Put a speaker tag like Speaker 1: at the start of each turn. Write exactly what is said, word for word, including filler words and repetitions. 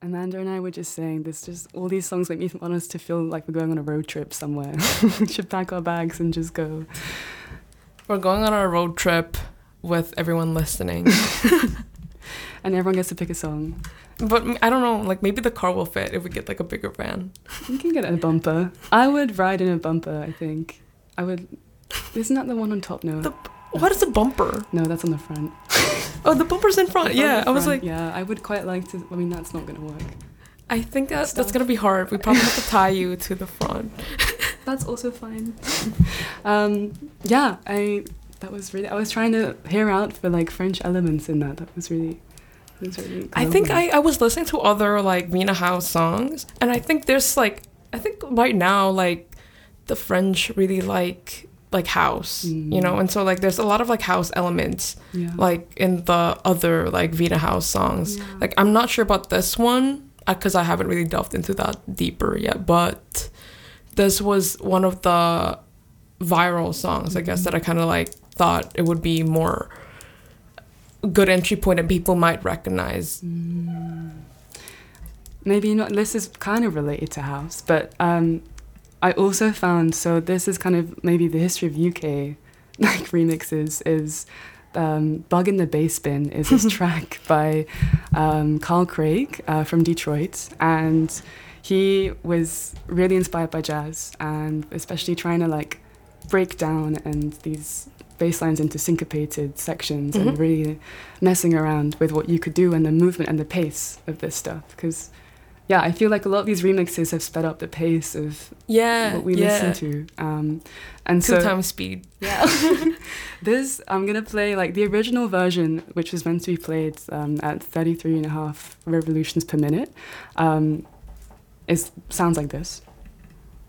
Speaker 1: Amanda and I were just saying this, just all these songs make me want us to feel like we're going on a road trip somewhere. We should pack our bags and just go.
Speaker 2: We're going on our road trip with everyone listening.
Speaker 1: And everyone gets to pick a song.
Speaker 2: But I don't know, like maybe the car will fit if we get like a bigger van.
Speaker 1: You can get a bumper. I would ride in a bumper, I think. I would. Isn't that the one on top now?
Speaker 2: The, what is a bumper?
Speaker 1: No, that's on the front.
Speaker 2: Oh, the bumper's in front.
Speaker 1: It's
Speaker 2: yeah,
Speaker 1: front.
Speaker 2: I was like,
Speaker 1: yeah, I would quite like to. I mean, that's not gonna work.
Speaker 2: I think that's
Speaker 1: Stuff.
Speaker 2: that's gonna be hard. We probably have to tie you to the front.
Speaker 1: That's also fine. um, yeah, I. That was really. I was trying to hear out for like French elements in that. That was really. That was really.
Speaker 2: I think I, I was listening to other like Wiener House songs, and I think there's like I think right now like the French really like like house, mm. you know, and so like there's a lot of like house elements
Speaker 1: yeah.
Speaker 2: like in the other like Wiener House songs.
Speaker 1: Yeah.
Speaker 2: Like I'm not sure about this one because I haven't really delved into that deeper yet, but this was one of the viral songs, mm-hmm. I guess, that I kind of like thought it would be more good entry point and people might recognize.
Speaker 1: Mm. Maybe not. This is kind of related to house, but um, I also found, so this is kind of maybe the history of U K like remixes is um, Bug in the Bass Bin is this track by um, Carl Craig uh, from Detroit, and he was really inspired by jazz and especially trying to like break down and these bass lines into syncopated sections mm-hmm. and really messing around with what you could do and the movement and the pace of this stuff, because yeah, I feel like a lot of these remixes have sped up the pace of
Speaker 2: yeah,
Speaker 1: what we
Speaker 2: yeah.
Speaker 1: listen to. Um, and
Speaker 2: Two
Speaker 1: so,
Speaker 2: times speed.
Speaker 1: Yeah. This, I'm going to play like the original version, which was meant to be played um, at thirty-three and a half revolutions per minute, um, is, sounds like this.